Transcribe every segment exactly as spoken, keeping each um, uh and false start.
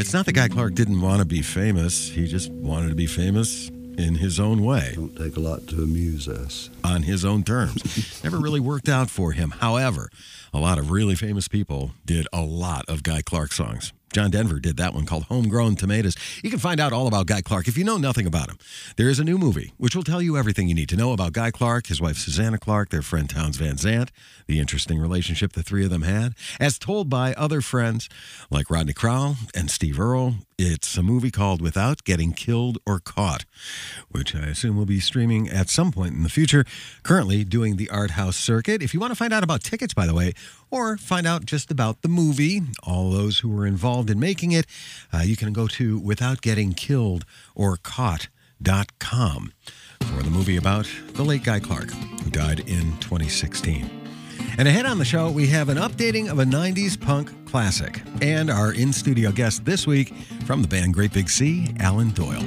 It's not that Guy Clark didn't want to be famous. He just wanted to be famous in his own way. Don't take a lot to amuse us. On his own terms. Never really worked out for him. However, a lot of really famous people did a lot of Guy Clark songs. John Denver did that one called Homegrown Tomatoes. You can find out all about Guy Clark if you know nothing about him. There is a new movie which will tell you everything you need to know about Guy Clark, his wife Susanna Clark, their friend Townes Van Zandt, the interesting relationship the three of them had, as told by other friends like Rodney Crowell and Steve Earle. It's a movie called Without Getting Killed or Caught, which I assume will be streaming at some point in the future. Currently doing the art house circuit. If you want to find out about tickets, by the way, or find out just about the movie, all those who were involved in making it, uh, you can go to without getting killed or caught dot com for the movie about the late Guy Clark, who died in twenty sixteen. And ahead on the show, we have an updating of a nineties punk classic. And our in-studio guest this week from the band Great Big Sea, Alan Doyle.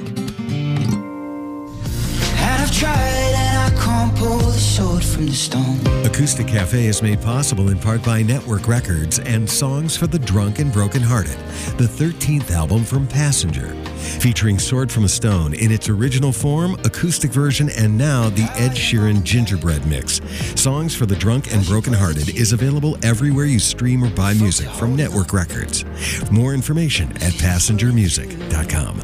And I've tried and I can't pull the sword from the stone. Acoustic Cafe is made possible in part by Network Records and Songs for the Drunk and Brokenhearted, the thirteenth album from Passenger. Featuring Sword from a Stone in its original form, acoustic version, and now the Ed Sheeran Gingerbread Mix. Songs for the Drunk and Brokenhearted is available everywhere you stream or buy music from Network Records. For more information at passenger music dot com.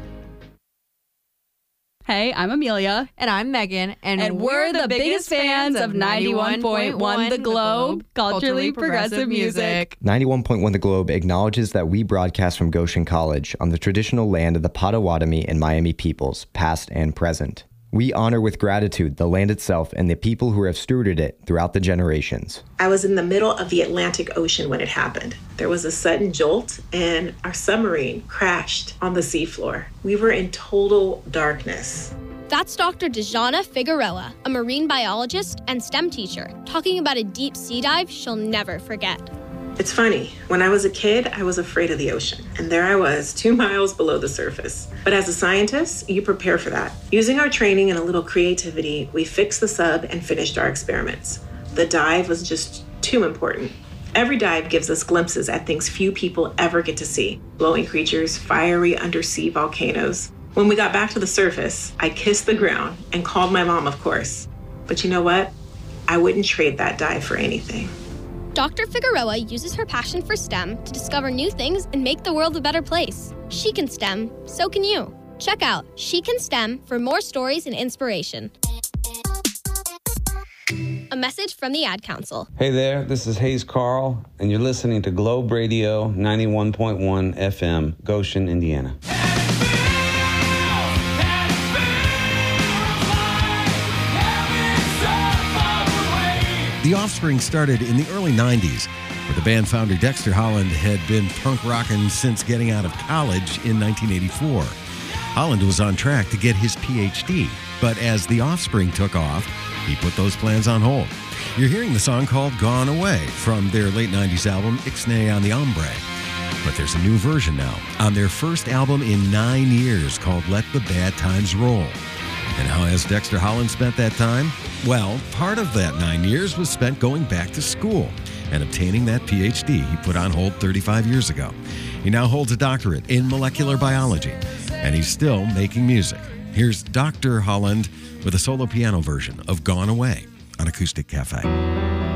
Hey, I'm Amelia. And I'm Megan. And, And we're the biggest fans of ninety-one point one The Globe, culturally progressive music. ninety-one point one The Globe acknowledges that we broadcast from Goshen College on the traditional land of the Potawatomi and Miami peoples, past and present. We honor with gratitude the land itself and the people who have stewarded it throughout the generations. I was in the middle of the Atlantic Ocean when it happened. There was a sudden jolt and our submarine crashed on the seafloor. We were in total darkness. That's Doctor Dejana Figueroa, a marine biologist and STEM teacher, talking about a deep sea dive she'll never forget. It's funny, when I was a kid, I was afraid of the ocean. And there I was, two miles below the surface. But as a scientist, you prepare for that. Using our training and a little creativity, we fixed the sub and finished our experiments. The dive was just too important. Every dive gives us glimpses at things few people ever get to see. Glowing creatures, fiery undersea volcanoes. When we got back to the surface, I kissed the ground and called my mom, of course. But you know what? I wouldn't trade that dive for anything. Doctor Figueroa uses her passion for STEM to discover new things and make the world a better place. She can STEM, so can you. Check out She Can STEM for more stories and inspiration. A message from the Ad Council. Hey there, this is Hayes Carl, and you're listening to Globe Radio ninety-one point one F M, Goshen, Indiana. The Offspring started in the early nineties, where the band founder Dexter Holland had been punk rockin' since getting out of college in nineteen eighty-four. Holland was on track to get his P H D, but as The Offspring took off, he put those plans on hold. You're hearing the song called Gone Away from their late nineties album Ixnay on the Hombre. But there's a new version now on their first album in nine years called Let the Bad Times Roll. And how has Dexter Holland spent that time? Well, part of that nine years was spent going back to school and obtaining that P H D he put on hold thirty-five years ago. He now holds a doctorate in molecular biology, and he's still making music. Here's Doctor Holland with a solo piano version of Gone Away on Acoustic Cafe.